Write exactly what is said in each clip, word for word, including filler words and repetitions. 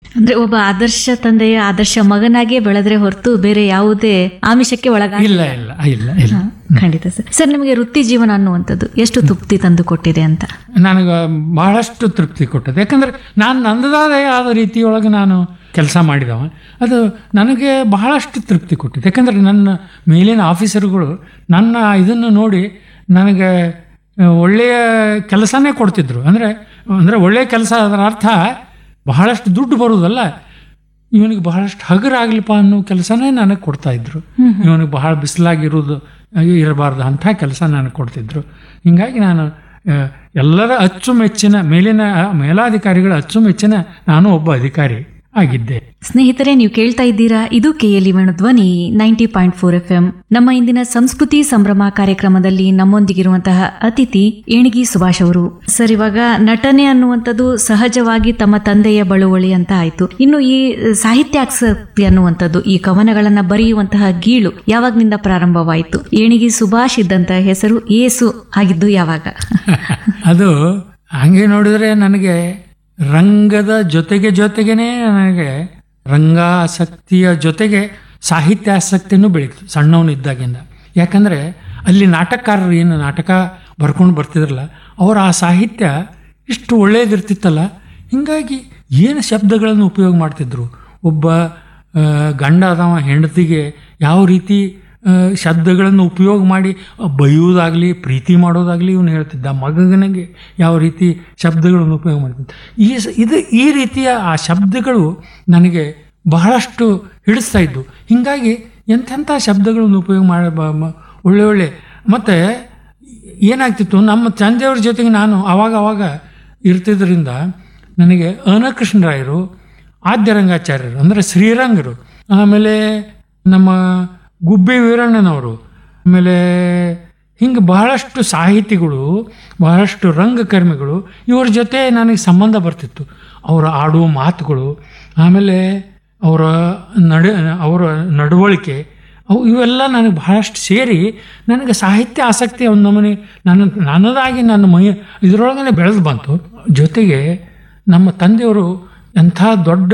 ಅಂದ್ರೆ ಒಬ್ಬ ಆದರ್ಶ ತಂದೆಯ ಆದರ್ಶ ಮಗನಾಗಿಯೇ ಬೆಳೆದ್ರೆ ಹೊರತು ಬೇರೆ ಯಾವುದೇ ಆಮಿಷಕ್ಕೆ ಒಳಗ ಇಲ್ಲ ಇಲ್ಲ ಇಲ್ಲ ಇಲ್ಲ ಖಂಡಿತ ಸರ್. ಸರ್, ನಿಮಗೆ ವೃತ್ತಿ ಜೀವನ ಅನ್ನುವಂಥದ್ದು ಎಷ್ಟು ತೃಪ್ತಿ ತಂದು ಕೊಟ್ಟಿದೆ ಅಂತ? ನನಗೆ ಬಹಳಷ್ಟು ತೃಪ್ತಿ ಕೊಟ್ಟದೆ. ಯಾಕಂದ್ರೆ ನಾನು ನನ್ನದಾದ ಆದ ರೀತಿಯೊಳಗೆ ನಾನು ಕೆಲಸ ಮಾಡಿದವ, ಅದು ನನಗೆ ಬಹಳಷ್ಟು ತೃಪ್ತಿ ಕೊಟ್ಟಿದೆ. ಯಾಕಂದರೆ ನನ್ನ ಮೇಲಿನ ಆಫೀಸರ್ಗಳು ನನ್ನ ಇದನ್ನು ನೋಡಿ ನನಗೆ ಒಳ್ಳೆಯ ಕೆಲಸನೇ ಕೊಡ್ತಿದ್ರು. ಅಂದರೆ ಅಂದರೆ ಒಳ್ಳೆಯ ಕೆಲಸ, ಅದರ ಅರ್ಥ ಬಹಳಷ್ಟು ದುಡ್ಡು ಬರುವುದಲ್ಲ, ಇವನಿಗೆ ಬಹಳಷ್ಟು ಹಗರಾಗ್ಲಿಪ್ಪ ಅನ್ನೋ ಕೆಲಸನೇ ನನಗೆ ಕೊಡ್ತಾಯಿದ್ರು. ಇವನಿಗೆ ಬಹಳ ಬಿಸಿಲಾಗಿರೋದು ಇರಬಾರ್ದು ಅಂಥ ಕೆಲಸ ನನಗೆ ಕೊಡ್ತಿದ್ರು. ಹೀಗಾಗಿ ನಾನು ಎಲ್ಲರ ಅಚ್ಚುಮೆಚ್ಚಿನ ಮೇಲಿನ ಮೇಲಾಧಿಕಾರಿಗಳ ಅಚ್ಚುಮೆಚ್ಚಿನ ನಾನು ಒಬ್ಬ ಅಧಿಕಾರಿ ಆಗಿದ್ದೆ. ಸ್ನೇಹಿತರೆ, ನೀವು ಕೇಳ್ತಾ ಇದ್ದೀರಾ, ಇದು ಕೆಎಲ್ಇ ಧ್ವನಿ ninety point four F M. ನಮ್ಮ ಇಂದಿನ ಸಂಸ್ಕೃತಿ ಸಂಭ್ರಮ ಕಾರ್ಯಕ್ರಮದಲ್ಲಿ ನಮ್ಮೊಂದಿಗಿರುವಂತಹ ಅತಿಥಿ ಏಣಿಗಿ ಸುಭಾಷ್ ಅವರು. ಸರ್, ಇವಾಗ ನಟನೆ ಅನ್ನುವಂಥದ್ದು ಸಹಜವಾಗಿ ತಮ್ಮ ತಂದೆಯ ಬಳುವಳಿ ಅಂತ ಆಯ್ತು. ಇನ್ನು ಈ ಸಾಹಿತ್ಯಾಸಕ್ತಿ ಅನ್ನುವಂಥದ್ದು, ಈ ಕವನಗಳನ್ನ ಬರೆಯುವಂತಹ ಗೀಳು ಯಾವಾಗ್ನಿಂದ ಪ್ರಾರಂಭವಾಯಿತು? ಏಣಿಗಿ ಸುಭಾಷ್ ಇದ್ದಂತಹ ಹೆಸರು ಏಸು ಆಗಿದ್ದು ಯಾವಾಗ? ಅದು ಹಂಗೆ ನೋಡಿದ್ರೆ ನನಗೆ ರಂಗದ ಜೊತೆಗೆ ಜೊತೆಗೇನೆ ನನಗೆ ರಂಗಾಸಕ್ತಿಯ ಜೊತೆಗೆ ಸಾಹಿತ್ಯಾಸಕ್ತಿನೂ ಬೆಳೀತು ಸಣ್ಣವನಿದ್ದಾಗಿಂದ. ಯಾಕಂದರೆ ಅಲ್ಲಿ ನಾಟಕಕಾರರು ಏನು ನಾಟಕ ಬರ್ಕೊಂಡು ಬರ್ತಿದ್ರಲ್ಲ, ಅವರ ಆ ಸಾಹಿತ್ಯ ಇಷ್ಟು ಒಳ್ಳೆಯದಿರ್ತಿತ್ತಲ್ಲ. ಹೀಗಾಗಿ ಏನು ಶಬ್ದಗಳನ್ನು ಉಪಯೋಗ ಮಾಡ್ತಿದ್ರು. ಒಬ್ಬ ಗಂಡ ಅದವ ಹೆಂಡತಿಗೆ ಯಾವ ರೀತಿ ಶಬ್ದಗಳನ್ನು ಉಪಯೋಗ ಮಾಡಿ ಬೈಯೋದಾಗಲಿ ಪ್ರೀತಿ ಮಾಡೋದಾಗಲಿ ಇವನು ಹೇಳ್ತಿದ್ದ. ಮಗನಿಗೆ ಯಾವ ರೀತಿ ಶಬ್ದಗಳನ್ನು ಉಪಯೋಗ ಮಾಡ್ತಿದ್ದ. ಈ ಇದು ಈ ರೀತಿಯ ಆ ಶಬ್ದಗಳು ನನಗೆ ಬಹಳಷ್ಟು ಹಿಡಿಸ್ತಾ ಇದ್ದು. ಹೀಗಾಗಿ ಎಂಥೆಂಥ ಶಬ್ದಗಳನ್ನು ಉಪಯೋಗ ಮಾಡಿ ಒಳ್ಳೆ ಒಳ್ಳೆ ಮತ್ತು ಏನಾಗ್ತಿತ್ತು, ನಮ್ಮ ತಂದೆಯವ್ರ ಜೊತೆಗೆ ನಾನು ಆವಾಗ ಆವಾಗ ಇರ್ತಿದ್ದರಿಂದ ನನಗೆ ಅನಕೃಷ್ಣರಾಯರು, ಆದ್ಯರಂಗಾಚಾರ್ಯರು ಅಂದರೆ ಶ್ರೀರಂಗರು, ಆಮೇಲೆ ನಮ್ಮ ಗುಬ್ಬಿ ವೀರಣ್ಣನವರು, ಆಮೇಲೆ ಹಿಂಗೆ ಬಹಳಷ್ಟು ಸಾಹಿತಿಗಳು, ಬಹಳಷ್ಟು ರಂಗಕರ್ಮಿಗಳು, ಇವ್ರ ಜೊತೆ ನನಗೆ ಸಂಬಂಧ ಬರ್ತಿತ್ತು. ಅವರ ಆಡುವ ಮಾತುಗಳು, ಆಮೇಲೆ ಅವರ ನಡೆ ಅವರ ನಡವಳಿಕೆ, ಅವು ಇವೆಲ್ಲ ನನಗೆ ಬಹಳಷ್ಟು ಸೇರಿ ನನಗೆ ಸಾಹಿತ್ಯ ಆಸಕ್ತಿ ಒಂದು ನಮೂನೆ ನನ್ನ ನನ್ನದಾಗಿ ನನ್ನ ಮೈ ಇದರೊಳಗನೆ ಬೆಳೆದು ಬಂತು. ಜೊತೆಗೆ ನಮ್ಮ ತಂದೆಯವರು ಎಂಥ ದೊಡ್ಡ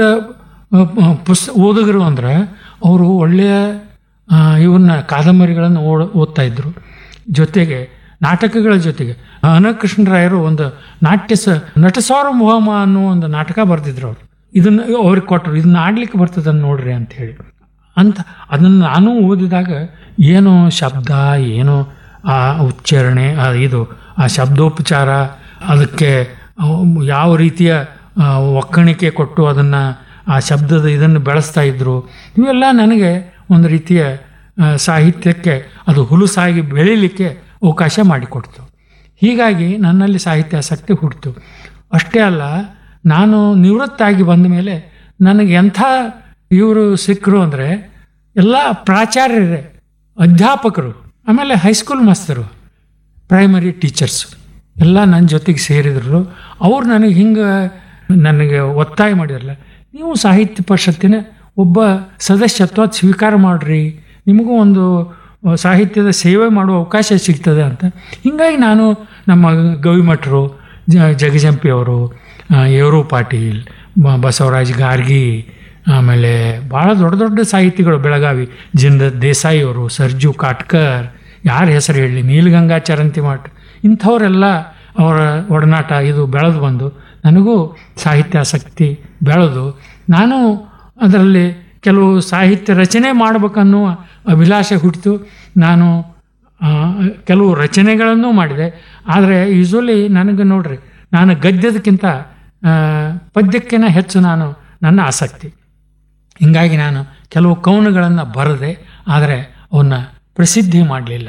ಪುಸ್ ಓದುಗರು ಅಂದರೆ ಅವರು ಒಳ್ಳೆಯ ಇವನ್ನ ಕಾದಂಬರಿಗಳನ್ನು ಓಡ್ ಓದ್ತಾ ಇದ್ದರು. ಜೊತೆಗೆ ನಾಟಕಗಳ ಜೊತೆಗೆ ಅನಕೃಷ್ಣರಾಯರು ಒಂದು ನಾಟ್ಯ ಸ ನಟಸಾರ್ವಭೌಮ ಅನ್ನೋ ಒಂದು ನಾಟಕ ಬರ್ತಿದ್ರು. ಅವರು ಇದನ್ನು ಅವ್ರಿಗೆ ಕೊಟ್ಟರು, ಇದನ್ನ ಆಡ್ಲಿಕ್ಕೆ ಬರ್ತದನ್ನು ನೋಡ್ರಿ ಅಂಥೇಳಿ ಅಂತ. ಅದನ್ನು ನಾನು ಓದಿದಾಗ ಏನು ಶಬ್ದ, ಏನು ಆ ಉಚ್ಚಾರಣೆ, ಇದು ಆ ಶಬ್ದೋಪಚಾರ, ಅದಕ್ಕೆ ಯಾವ ರೀತಿಯ ಒಕ್ಕಣಿಕೆ ಕೊಟ್ಟು ಅದನ್ನು ಆ ಶಬ್ದದ ಇದನ್ನು ಬೆಳೆಸ್ತಾ ಇದ್ದರು. ಇವೆಲ್ಲ ನನಗೆ ಒಂದು ರೀತಿಯ ಸಾಹಿತ್ಯಕ್ಕೆ ಅದು ಹುಲುಸಾಗಿ ಬೆಳೀಲಿಕ್ಕೆ ಅವಕಾಶ ಮಾಡಿಕೊಡ್ತು. ಹೀಗಾಗಿ ನನ್ನಲ್ಲಿ ಸಾಹಿತ್ಯಾಸಕ್ತಿ ಹುಟ್ಟಿತು. ಅಷ್ಟೇ ಅಲ್ಲ, ನಾನು ನಿವೃತ್ತಾಗಿ ಬಂದ ಮೇಲೆ ನನಗೆ ಎಂಥ ಇವರು ಸಿಕ್ಕರು ಅಂದರೆ ಎಲ್ಲ ಪ್ರಾಚಾರ್ಯರೇ, ಅಧ್ಯಾಪಕರು, ಆಮೇಲೆ ಹೈಸ್ಕೂಲ್ ಮಾಸ್ತರು, ಪ್ರೈಮರಿ ಟೀಚರ್ಸು ಎಲ್ಲ ನನ್ನ ಜೊತೆಗೆ ಸೇರಿದ್ರು. ಅವ್ರು ನನಗೆ ಹಿಂಗೆ ನನಗೆ ಒತ್ತಾಯ ಮಾಡಿರಲ್ಲ, ನೀವು ಸಾಹಿತ್ಯ ಪರಿಷತ್ತಿನ ಒಬ್ಬ ಸದಸ್ಯತ್ವ ಸ್ವೀಕಾರ ಮಾಡಿರಿ, ನಿಮಗೂ ಒಂದು ಸಾಹಿತ್ಯದ ಸೇವೆ ಮಾಡುವ ಅವಕಾಶ ಸಿಗ್ತದೆ ಅಂತ. ಹೀಗಾಗಿ ನಾನು ನಮ್ಮ ಗವಿಮಠರು, ಜ ಜಗಜಂಪಿಯವರು, ಏರು ಪಾಟೀಲ್, ಬಸವರಾಜ್ ಗಾರ್ಗಿ, ಆಮೇಲೆ ಭಾಳ ದೊಡ್ಡ ದೊಡ್ಡ ಸಾಹಿತಿಗಳು, ಬೆಳಗಾವಿ ಜಿಂದ ದೇಸಾಯಿಯವರು, ಸರ್ಜು ಕಾಟ್ಕರ್, ಯಾರ ಹೆಸರು ಹೇಳಲಿ, ನೀಲಗಂಗಾಚರಂತಿ ಮಠ, ಇಂಥವರೆಲ್ಲ ಅವರ ಒಡನಾಟ ಇದು ಬೆಳೆದು ಬಂದು ನನಗೂ ಸಾಹಿತ್ಯಾಸಕ್ತಿ ಬೆಳೆದು ನಾನು ಅದರಲ್ಲಿ ಕೆಲವು ಸಾಹಿತ್ಯ ರಚನೆ ಮಾಡಬೇಕನ್ನುವ ಅಭಿಲಾಷೆ ಹುಟ್ಟಿತು. ನಾನು ಕೆಲವು ರಚನೆಗಳನ್ನು ಮಾಡಿದೆ. ಆದರೆ ಯೂಶ್ವಲಿ ನನಗೆ ನೋಡ್ರಿ, ನಾನು ಗದ್ಯದಕ್ಕಿಂತ ಪದ್ಯಕ್ಕಿಂತ ಹೆಚ್ಚು ನಾನು ನನ್ನ ಆಸಕ್ತಿ. ಹೀಗಾಗಿ ನಾನು ಕೆಲವು ಕವನಗಳನ್ನು ಬರೆದೆ, ಆದರೆ ಅವನ್ನ ಪ್ರಸಿದ್ಧಿ ಮಾಡಲಿಲ್ಲ.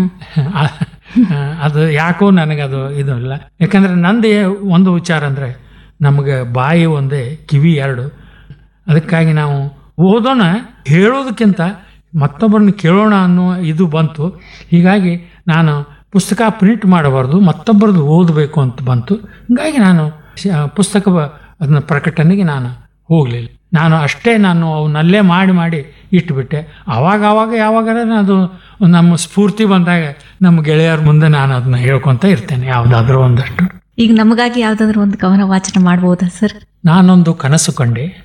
ಅದು ಯಾಕೋ ನನಗದು ಇದು ಇಲ್ಲ. ಯಾಕಂದರೆ ನಂದೇ ಒಂದು ವಿಚಾರ ಅಂದರೆ ನಮಗೆ ಬಾಯಿ ಒಂದೇ, ಕಿವಿ ಎರಡು. ಅದಕ್ಕಾಗಿ ನಾವು ಓದೋಣ, ಹೇಳೋದಕ್ಕಿಂತ ಮತ್ತೊಬ್ಬರನ್ನ ಕೇಳೋಣ ಅನ್ನೋ ಇದು ಬಂತು. ಹೀಗಾಗಿ ನಾನು ಪುಸ್ತಕ ಪ್ರಿಂಟ್ ಮಾಡಬಾರ್ದು, ಮತ್ತೊಬ್ಬರದ್ದು ಓದಬೇಕು ಅಂತ ಬಂತು. ಹೀಗಾಗಿ ನಾನು ಪುಸ್ತಕ ಅದನ್ನ ಪ್ರಕಟಣೆಗೆ ನಾನು ಹೋಗಲಿಲ್ಲ. ನಾನು ಅಷ್ಟೇ ನಾನು ಅವನ್ನಲ್ಲೇ ಮಾಡಿ ಮಾಡಿ ಇಟ್ಟುಬಿಟ್ಟೆ. ಆವಾಗ ಆವಾಗ ಯಾವಾಗಾರ ಅದು ನಮ್ಮ ಸ್ಫೂರ್ತಿ ಬಂದಾಗ ನಮ್ಮ ಗೆಳೆಯರ ಮುಂದೆ ನಾನು ಅದನ್ನ ಹೇಳ್ಕೊತ ಇರ್ತೇನೆ, ಯಾವುದಾದ್ರೂ ಒಂದಷ್ಟು. ಈಗ ನಮಗಾಗಿ ಯಾವುದಾದ್ರೂ ಒಂದು ಕವನ ವಾಚನ ಮಾಡ್ಬೋದಾ ಸರ್? ನಾನೊಂದು ಕನಸು ಕಂಡೆ.